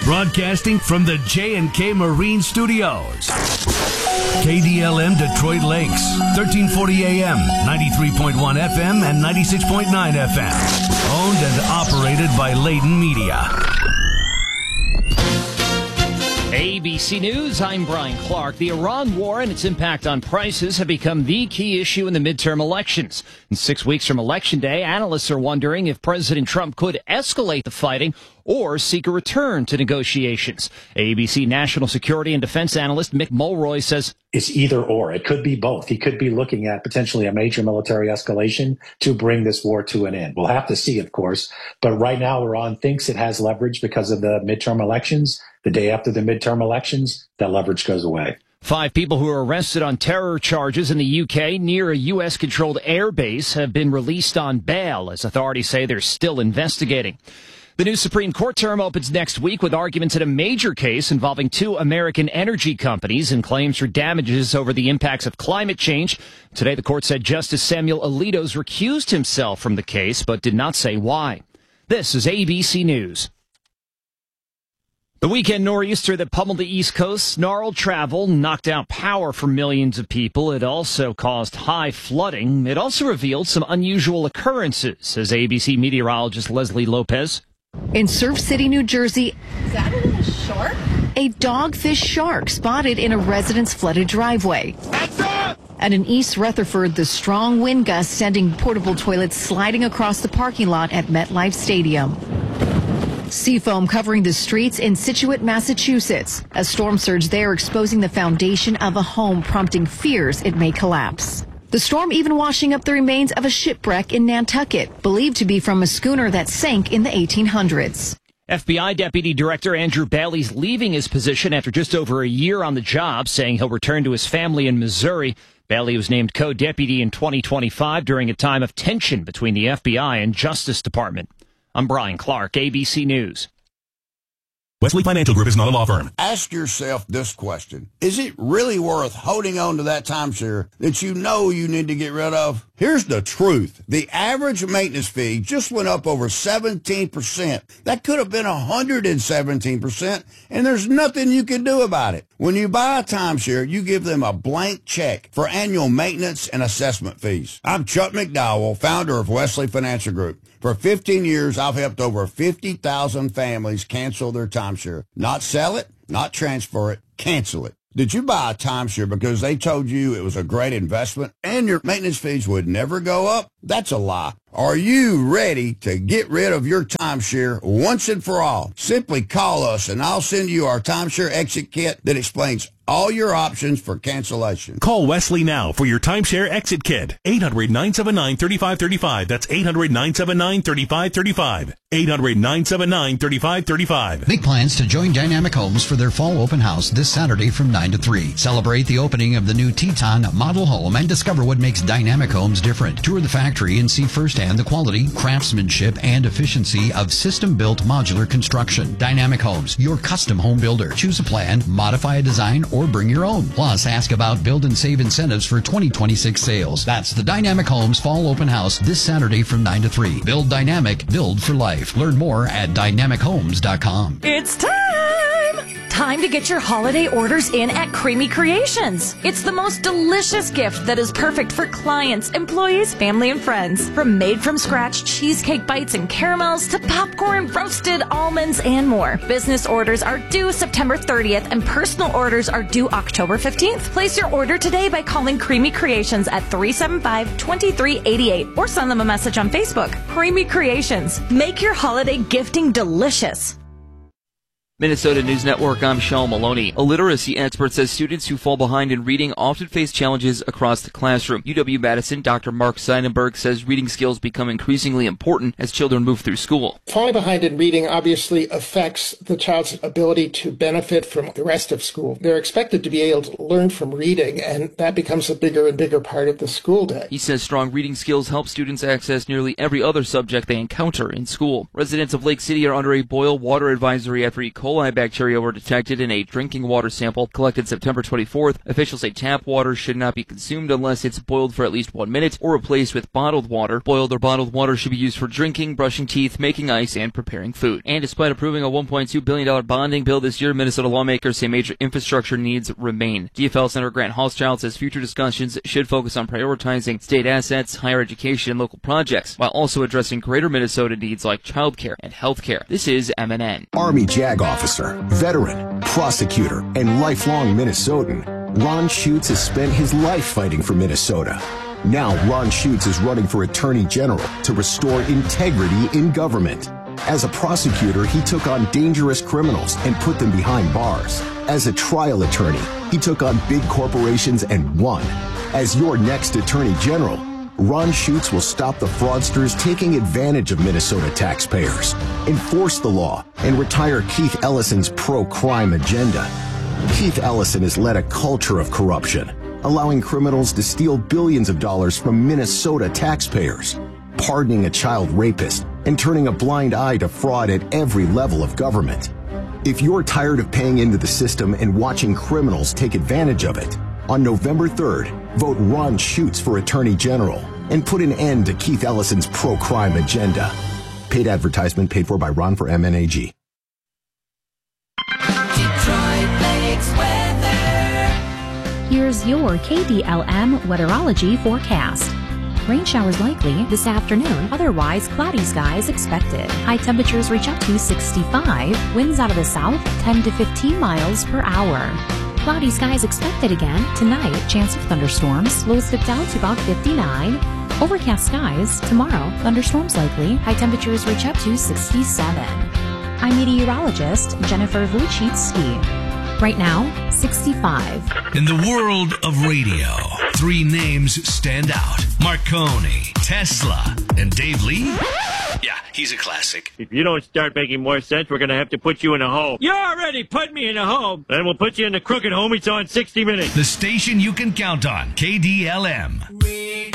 Broadcasting from the J&K Marine Studios. KDLM Detroit Lakes, 1340 AM, 93.1 FM, and 96.9 FM. Owned and operated by Layden Media. ABC News, I'm Brian Clark. The Iran war and its impact on prices have become the key issue in the midterm elections. In 6 weeks from Election Day, analysts are wondering if President Trump could escalate the fighting or seek a return to negotiations. ABC national security and defense analyst Mick Mulroy says it's either or. It could be both. He could be looking at potentially a major military escalation to bring this war to an end. We'll have to see, of course. But right now, Iran thinks it has leverage because of the midterm elections. The day after the midterm elections, that leverage goes away. 5 people who were arrested on terror charges in the UK near a U.S.-controlled airbase have been released on bail, as authorities say they're still investigating. The new Supreme Court term opens next week with arguments in a major case involving 2 American energy companies and claims for damages over the impacts of climate change. Today, the court said Justice Samuel Alito's recused himself from the case, but did not say why. This is ABC News. The weekend nor'easter that pummeled the East Coast snarled travel, knocked out power for millions of people. It also caused high flooding. It also revealed some unusual occurrences, says ABC meteorologist Leslie Lopez. In Surf City, New Jersey, is that a shark? A dogfish shark spotted in a resident's flooded driveway. And in East Rutherford, the strong wind gusts sending portable toilets sliding across the parking lot at MetLife Stadium. Seafoam covering the streets in Scituate, Massachusetts. A storm surge there exposing the foundation of a home, prompting fears it may collapse. The storm even washing up the remains of a shipwreck in Nantucket, believed to be from a schooner that sank in the 1800s. FBI Deputy Director Andrew Bailey's leaving his position after just over a year on the job, saying he'll return to his family in Missouri. Bailey was named co-deputy in 2025 during a time of tension between the FBI and Justice Department. I'm Brian Clark, ABC News. Wesley Financial Group is not a law firm. Ask yourself this question. Is it really worth holding on to that timeshare that you know you need to get rid of? Here's the truth. The average maintenance fee just went up over 17%. That could have been 117%, and there's nothing you can do about it. When you buy a timeshare, you give them a blank check for annual maintenance and assessment fees. I'm Chuck McDowell, founder of Wesley Financial Group. For 15 years, I've helped over 50,000 families cancel their timeshare. Not sell it, not transfer it, cancel it. Did you buy a timeshare because they told you it was a great investment and your maintenance fees would never go up? That's a lie. Are you ready to get rid of your timeshare once and for all? Simply call us and I'll send you our timeshare exit kit that explains all your options for cancellation. Call Wesley now for your timeshare exit kit. 800-979-3535. That's 800-979-3535. 800-979-3535. Make plans to join Dynamic Homes for their fall open house this Saturday from 9 to 3. Celebrate the opening of the new Teton model home and discover what makes Dynamic Homes different. Tour the factory and see firsthand the quality, craftsmanship, and efficiency of system-built modular construction. Dynamic Homes, your custom home builder. Choose a plan, modify a design, or bring your own. Plus, ask about build and save incentives for 2026 sales. That's the Dynamic Homes Fall Open House this Saturday from 9 to 3. Build dynamic, build for life. Learn more at dynamichomes.com. It's time to get your holiday orders in at Creamy Creations. It's the most delicious gift that is perfect for clients, employees, family, and friends. From made-from-scratch cheesecake bites and caramels to popcorn, roasted almonds, and more. Business orders are due September 30th, and personal orders are due October 15th. Place your order today by calling Creamy Creations at 375-2388 or send them a message on Facebook. Creamy Creations. Make your holiday gifting delicious. Minnesota News Network, I'm Sean Maloney. A literacy expert says students who fall behind in reading often face challenges across the classroom. UW-Madison Dr. Mark Seidenberg says reading skills become increasingly important as children move through school. Falling behind in reading obviously affects the child's ability to benefit from the rest of school. They're expected to be able to learn from reading, and that becomes a bigger and bigger part of the school day. He says strong reading skills help students access nearly every other subject they encounter in school. Residents of Lake City are under a boil water advisory after E. coli coli bacteria were detected in a drinking water sample collected September 24th. Officials say tap water should not be consumed unless it's boiled for at least 1 minute or replaced with bottled water. Boiled or bottled water should be used for drinking, brushing teeth, making ice, and preparing food. And despite approving a $1.2 billion bonding bill this year, Minnesota lawmakers say major infrastructure needs remain. DFL Senator Grant Halschild says future discussions should focus on prioritizing state assets, higher education, and local projects, while also addressing greater Minnesota needs like childcare and healthcare. This is MNN. Army JAG officer, veteran, prosecutor, and lifelong Minnesotan, Ron Schutz has spent his life fighting for Minnesota. Now Ron Schutz is running for Attorney General to restore integrity in government. As a prosecutor, he took on dangerous criminals and put them behind bars. As a trial attorney, he took on big corporations and won. As your next Attorney General, Ron Schutz will stop the fraudsters taking advantage of Minnesota taxpayers, enforce the law, and retire Keith Ellison's pro-crime agenda. Keith Ellison has led a culture of corruption, allowing criminals to steal billions of dollars from Minnesota taxpayers, pardoning a child rapist, and turning a blind eye to fraud at every level of government. If you're tired of paying into the system and watching criminals take advantage of it, on November 3rd, vote Ron Schutz for Attorney General and put an end to Keith Ellison's pro-crime agenda. Paid advertisement paid for by Ron for MNAG. Here's your KDLM weatherology forecast. Rain showers likely this afternoon, otherwise cloudy skies expected. High temperatures reach up to 65, winds out of the south 10 to 15 miles per hour. Cloudy skies expected again tonight, chance of thunderstorms, lows dip down to about 59. Overcast skies tomorrow, thunderstorms likely, high temperatures reach up to 67. I'm meteorologist Jennifer Wojcicki. Right now, 65. In the world of radio, 3 names stand out. Marconi, Tesla, and Dave Lee? Yeah, he's a classic. If you don't start making more sense, we're going to have to put you in a home. You already put me in a home. Then we'll put you in the crooked home. It's on 60 Minutes. The station you can count on, KDLM.